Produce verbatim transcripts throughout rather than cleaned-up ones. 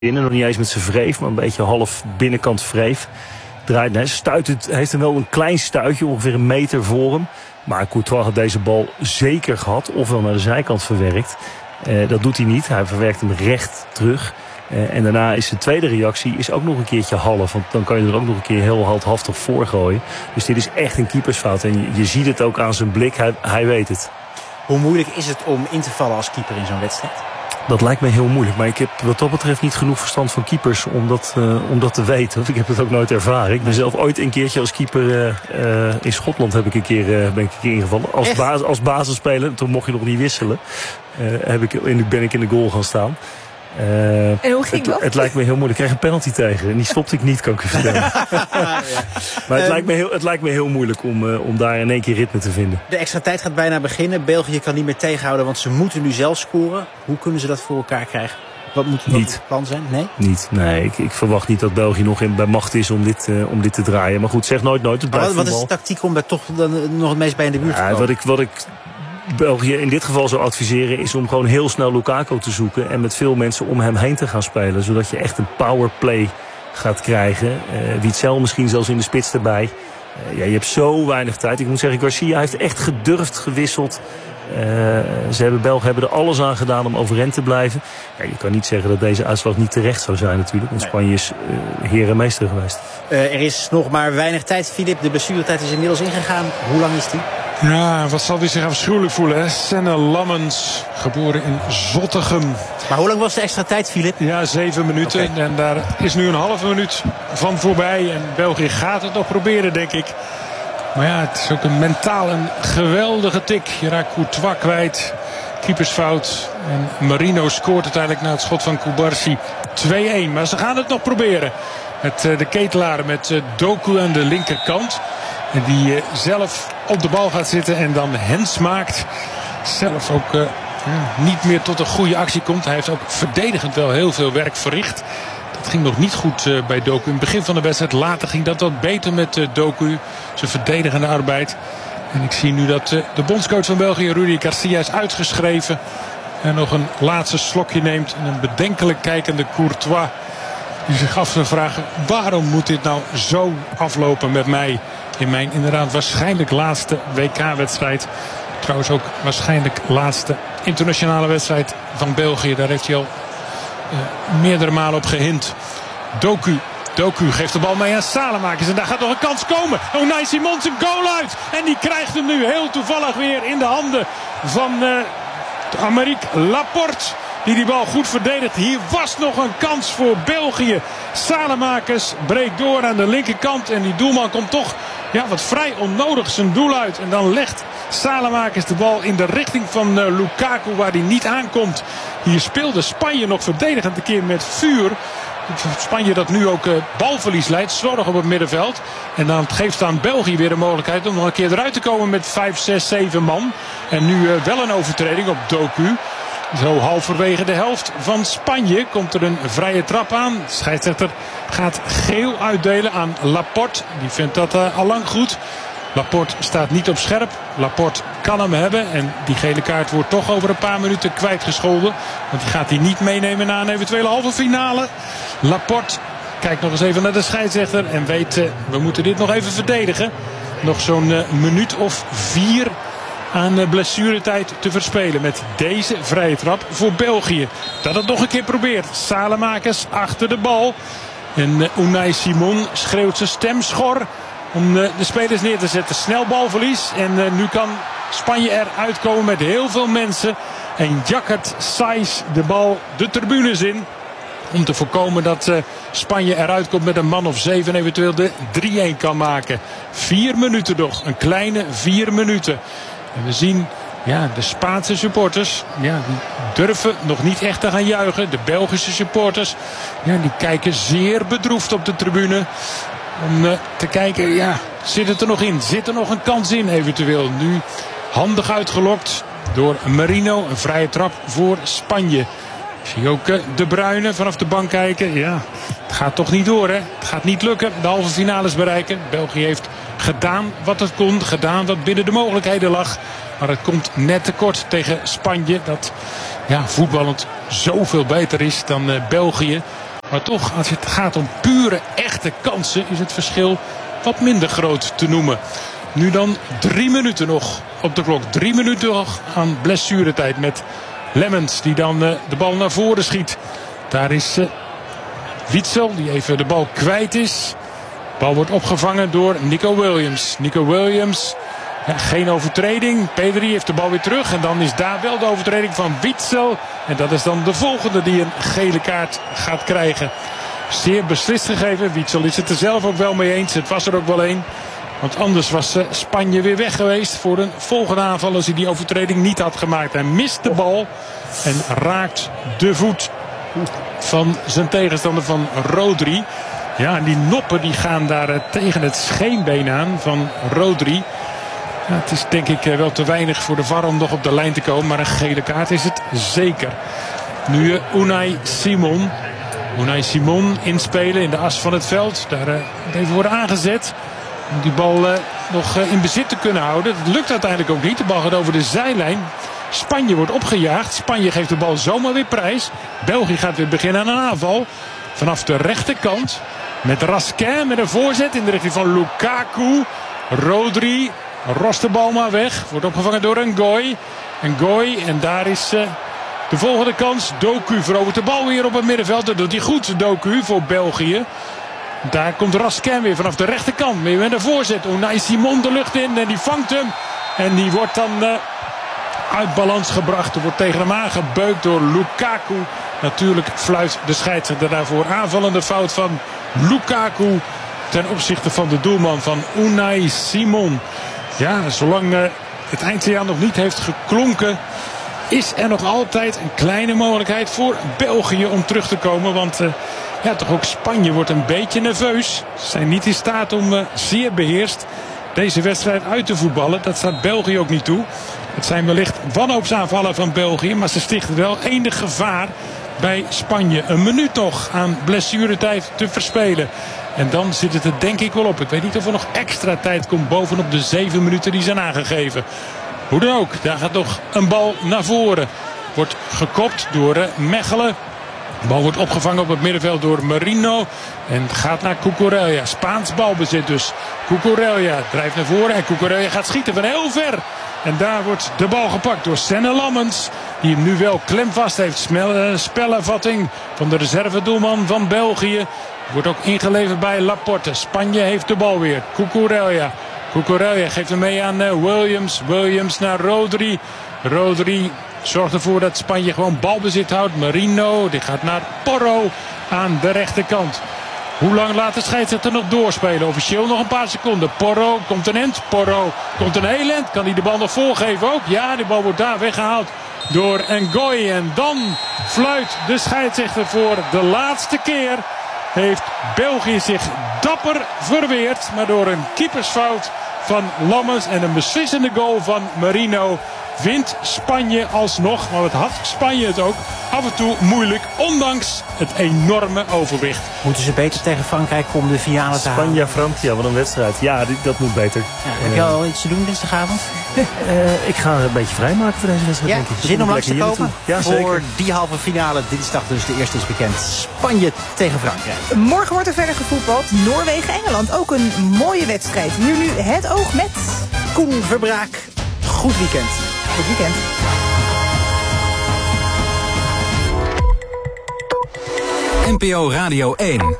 binnen. Nog niet eens met zijn wreef, maar een beetje half binnenkant wreef. Draait, nee, stuit het, heeft hem wel een klein stuitje, ongeveer een meter voor hem. Maar Courtois had deze bal zeker gehad, ofwel naar de zijkant verwerkt. Uh, dat doet hij niet. Hij verwerkt hem recht terug. Uh, en daarna is de tweede reactie is ook nog een keertje half. Want dan kan je er ook nog een keer heel heldhaftig voor gooien. Dus dit is echt een keepersfout. En je, je ziet het ook aan zijn blik. Hij, hij weet het. Hoe moeilijk is het om in te vallen als keeper in zo'n wedstrijd? Dat lijkt me heel moeilijk. Maar ik heb wat dat betreft niet genoeg verstand van keepers om dat, uh, om dat te weten. Of ik heb het ook nooit ervaren. Ik ben zelf ooit een keertje als keeper uh, uh, in Schotland heb ik een keer, uh, ben ik een keer ingevallen. Als, basis, als basisspeler, toen mocht je nog niet wisselen. Uh, heb ik, in, ben ik in de goal gaan staan. Uh, en hoe ging het, dat? Het lijkt me heel moeilijk. Ik kreeg een penalty tegen. En die stopte ik niet, kan ik u vertellen. ja. Maar het, um, lijkt me heel, het lijkt me heel moeilijk om, uh, om daar in één keer ritme te vinden. De extra tijd gaat bijna beginnen. België kan niet meer tegenhouden, want ze moeten nu zelf scoren. Hoe kunnen ze dat voor elkaar krijgen? Wat moet het plan zijn? Nee? Niet. Nee, ik, ik verwacht niet dat België nog in, bij macht is om dit, uh, om dit te draaien. Maar goed, zeg nooit nooit. Het wat, wat is de tactiek om daar toch dan nog het meest bij in de buurt te komen? Ja, wat ik... Wat ik België in dit geval zou adviseren is om gewoon heel snel Lukaku te zoeken en met veel mensen om hem heen te gaan spelen. Zodat je echt een powerplay gaat krijgen. Uh, Witsel misschien zelfs in de spits erbij. Uh, ja, je hebt zo weinig tijd. Ik moet zeggen, Garcia heeft echt gedurfd gewisseld. Uh, ze hebben, Belgen hebben er alles aan gedaan om overeind te blijven. Ja, je kan niet zeggen dat deze uitslag niet terecht zou zijn natuurlijk. Want Spanje is uh, heer en meester geweest. Uh, er is nog maar weinig tijd, Filip. De blessuretijd is inmiddels ingegaan. Hoe lang is die? Ja, wat zal hij zich afschuwelijk voelen, hè? Senne Lammens, geboren in Zottegem. Maar hoe lang was de extra tijd, Filip? Ja, zeven minuten. Okay. En daar is nu een halve minuut van voorbij. En België gaat het nog proberen, denk ik. Maar ja, het is ook een mentaal een geweldige tik. Je raakt Courtois kwijt. Keepersfout. En Marino scoort uiteindelijk na het schot van Kubarsi twee-een. Maar ze gaan het nog proberen. Met uh, de ketelaar met uh, Doku aan de linkerkant. En die uh, zelf op de bal gaat zitten en dan hens maakt. Zelf ook uh, ja, niet meer tot een goede actie komt. Hij heeft ook verdedigend wel heel veel werk verricht. Dat ging nog niet goed uh, bij Doku. In het begin van de wedstrijd, later ging dat wat beter met uh, Doku. Zijn verdedigende arbeid. En ik zie nu dat uh, de bondscoach van België, Rudi Garcia, is uitgeschreven. En nog een laatste slokje neemt. En een bedenkelijk kijkende Courtois. Die zich af te vragen, waarom moet dit nou zo aflopen met mij? In mijn inderdaad waarschijnlijk laatste W K-wedstrijd. Trouwens ook waarschijnlijk laatste internationale wedstrijd van België. Daar heeft hij al uh, meerdere malen op gehint. Doku. Doku geeft de bal mee aan Salemakers. En daar gaat nog een kans komen. Unai Simon zijn goal uit. En die krijgt hem nu heel toevallig weer in de handen van uh, Aymeric Laporte. Die die bal goed verdedigt. Hier was nog een kans voor België. Salemakers breekt door aan de linkerkant. En die doelman komt toch ja, wat vrij onnodig zijn doel uit. En dan legt Salemakers de bal in de richting van uh, Lukaku. Waar die niet aankomt. Hier speelde Spanje nog verdedigend een keer met vuur. Spanje dat nu ook uh, balverlies leidt. Slordig op het middenveld. En dan geeft aan België weer de mogelijkheid om nog een keer eruit te komen met vijf, zes, zeven man. En nu uh, wel een overtreding op Doku. Zo halverwege de helft van Spanje komt er een vrije trap aan. De scheidsrechter gaat geel uitdelen aan Laporte. Die vindt dat uh, allang goed. Laporte staat niet op scherp. Laporte kan hem hebben. En die gele kaart wordt toch over een paar minuten kwijtgescholden. Want die gaat hij niet meenemen na een eventuele halve finale. Laporte kijkt nog eens even naar de scheidsrechter. En weet, uh, we moeten dit nog even verdedigen. Nog zo'n uh, minuut of vier aan blessuretijd te verspelen met deze vrije trap voor België. Dat het nog een keer probeert. Salemakers achter de bal. En Unai Simon schreeuwt zijn stem schor om de spelers neer te zetten. Snel balverlies. En nu kan Spanje eruit komen met heel veel mensen. En jakkert Saiz de bal de tribunes in. Om te voorkomen dat uh, Spanje eruit komt met een man of zeven. En eventueel de drie-een kan maken. Vier minuten nog. Een kleine vier minuten. En we zien ja, de Spaanse supporters. Ja, die durven nog niet echt te gaan juichen. De Belgische supporters. Ja, die kijken zeer bedroefd op de tribune. Om uh, te kijken, ja, zit het er nog in? Zit er nog een kans in eventueel? Nu handig uitgelokt door Marino. Een vrije trap voor Spanje. Zie je ook uh, De Bruyne vanaf de bank kijken. Ja, het gaat toch niet door, hè? Het gaat niet lukken. De halve finales bereiken. België heeft gedaan wat het kon. Gedaan wat binnen de mogelijkheden lag. Maar het komt net tekort tegen Spanje. Dat ja, voetballend zoveel beter is dan uh, België. Maar toch, als het gaat om pure, echte kansen, is het verschil wat minder groot te noemen. Nu dan drie minuten nog op de klok. Drie minuten nog aan blessuretijd met Lemmens die dan uh, de bal naar voren schiet. Daar is uh, Witsel die even de bal kwijt is. De bal wordt opgevangen door Nico Williams. Nico Williams, ja, geen overtreding. Pedri heeft de bal weer terug. En dan is daar wel de overtreding van Witsel. En dat is dan de volgende die een gele kaart gaat krijgen. Zeer beslist gegeven. Witsel is het er zelf ook wel mee eens. Het was er ook wel één. Want anders was uh, Spanje weer weg geweest voor een volgende aanval als hij die overtreding niet had gemaakt. Hij mist de bal en raakt de voet van zijn tegenstander van Rodri. Ja, en die noppen die gaan daar uh, tegen het scheenbeen aan van Rodri. Ja, het is denk ik uh, wel te weinig voor de V A R om nog op de lijn te komen. Maar een gele kaart is het zeker. Nu uh, Unai Simon. Unai Simon inspelen in de as van het veld. Daar uh, even worden aangezet. Om die bal uh, nog uh, in bezit te kunnen houden. Dat lukt uiteindelijk ook niet. De bal gaat over de zijlijn. Spanje wordt opgejaagd. Spanje geeft de bal zomaar weer prijs. België gaat weer beginnen aan een aanval. Vanaf de rechterkant. Met Raskin met een voorzet in de richting van Lukaku. Rodri rost de bal maar weg. Wordt opgevangen door Ngoy. Ngoy en daar is uh, de volgende kans. Doku verovert de bal weer op het middenveld. Dat doet hij goed, Doku, voor België. Daar komt Raskin weer vanaf de rechterkant. Weer met een voorzet. Unai Simon de lucht in en die vangt hem. En die wordt dan uh, uit balans gebracht. Er wordt tegen hem aangebeukt door Lukaku. Natuurlijk fluit de scheidsrechter daarvoor. Aanvallende fout van Lukaku ten opzichte van de doelman van Unai Simon. Ja, zolang uh, het eindsignaal nog niet heeft geklonken, is er nog altijd een kleine mogelijkheid voor België om terug te komen. Want uh, ja, toch ook Spanje wordt een beetje nerveus. Ze zijn niet in staat om uh, zeer beheerst deze wedstrijd uit te voetballen. Dat staat België ook niet toe. Het zijn wellicht wanhoopsaanvallen van België, maar ze stichten wel enig gevaar bij Spanje. Een minuut nog aan blessuretijd te verspelen. En dan zit het er denk ik wel op. Ik weet niet of er nog extra tijd komt bovenop de zeven minuten die zijn aangegeven. Hoe dan ook, daar gaat nog een bal naar voren. Wordt gekopt door Mechelen. De bal wordt opgevangen op het middenveld door Merino. En gaat naar Cucurella. Spaans balbezit dus. Cucurella drijft naar voren. En Cucurella gaat schieten van heel ver. En daar wordt de bal gepakt door Senne Lammens. Die hem nu wel klemvast heeft. Spellenvatting van de reservedoelman van België. Wordt ook ingeleverd bij Laporte. Spanje heeft de bal weer. Cucurella. Cucurella geeft hem mee aan Williams. Williams naar Rodri. Rodri zorgt ervoor dat Spanje gewoon balbezit houdt. Merino, die gaat naar Porro aan de rechterkant. Hoe lang laat de scheidsrechter nog doorspelen? Officieel nog een paar seconden. Porro komt een end. Porro komt een heel end. Kan hij de bal nog voorgeven ook? Ja, die bal wordt daar weggehaald door Ngoy. En dan fluit de scheidsrechter voor de laatste keer. Heeft België zich dapper verweerd. Maar door een keepersfout van Lammens en een beslissende goal van Merino wint Spanje alsnog. Maar het had Spanje het ook af en toe moeilijk. Ondanks het enorme overwicht. Moeten ze beter tegen Frankrijk om de finale te halen? Spanje-Frankrijk, wat een wedstrijd. Ja, dat moet beter. Ja, heb je al iets te doen dinsdagavond? uh, ik ga een beetje vrijmaken voor deze wedstrijd. Ja, denk ik. zin om langs te komen? Ja, voor zeker. die halve finale dinsdag dus. De eerste is bekend. Spanje tegen Frankrijk. Morgen wordt er verder gevoetbald. Noorwegen-Engeland. Ook een mooie wedstrijd. Hier nu het oog met Koen Verbraak. Goed weekend. Goed weekend. N P O Radio één.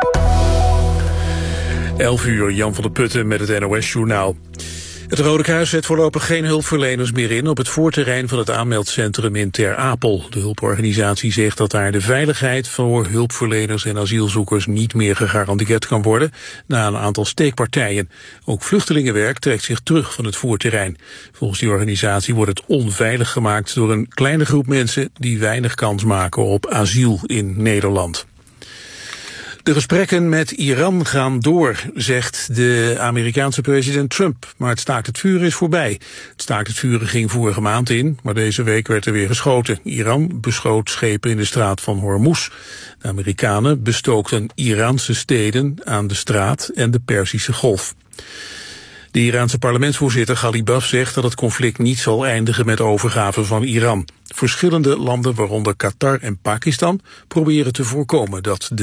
elf uur, Jan van der Putten met het N O S-journaal. Het Rode Kruis zet voorlopig geen hulpverleners meer in op het voorterrein van het aanmeldcentrum in Ter Apel. De hulporganisatie zegt dat daar de veiligheid voor hulpverleners en asielzoekers niet meer gegarandeerd kan worden na een aantal steekpartijen. Ook vluchtelingenwerk trekt zich terug van het voorterrein. Volgens die organisatie wordt het onveilig gemaakt door een kleine groep mensen die weinig kans maken op asiel in Nederland. De gesprekken met Iran gaan door, zegt de Amerikaanse president Trump. Maar het staakt het vuren is voorbij. Het staakt het vuren ging vorige maand in, maar deze week werd er weer geschoten. Iran beschoot schepen in de straat van Hormuz. De Amerikanen bestookten Iraanse steden aan de straat en de Perzische Golf. De Iraanse parlementsvoorzitter Ghalibaf zegt dat het conflict niet zal eindigen met overgave van Iran. Verschillende landen, waaronder Qatar en Pakistan, proberen te voorkomen dat de